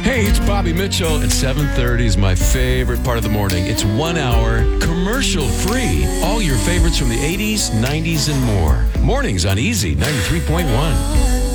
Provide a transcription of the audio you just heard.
Hey, it's Bobby Mitchell, and 7:30 is my favorite part of the morning. It's 1 hour, commercial-free. All your favorites from the 80s, 90s, and more. Mornings on Easy 93.1.